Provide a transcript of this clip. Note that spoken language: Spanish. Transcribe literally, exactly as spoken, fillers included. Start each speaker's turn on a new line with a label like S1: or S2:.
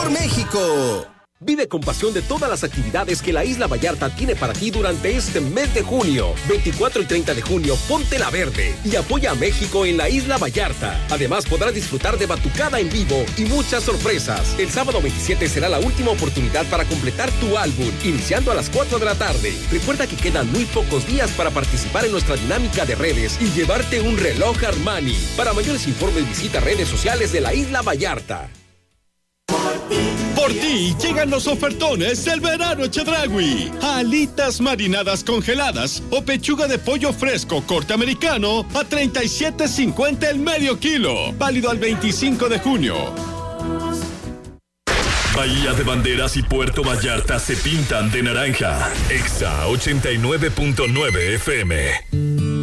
S1: por México.
S2: Vive con pasión de todas las actividades que la Isla Vallarta tiene para ti durante este mes de junio. veinticuatro y treinta de junio, ponte la verde y apoya a México en la Isla Vallarta. Además, podrás disfrutar de batucada en vivo y muchas sorpresas. El sábado veintisiete será la última oportunidad para completar tu álbum, iniciando a las cuatro de la tarde. Recuerda que quedan muy pocos días para participar en nuestra dinámica de redes y llevarte un reloj Armani. Para mayores informes, visita redes sociales de la Isla Vallarta.
S3: Por ti llegan los ofertones del verano Chedraui. Alitas marinadas congeladas o pechuga de pollo fresco corte americano a treinta y siete cincuenta el medio kilo. Válido al veinticinco de junio.
S4: Bahía de Banderas y Puerto Vallarta se pintan de naranja. Exa ochenta y nueve punto nueve F M.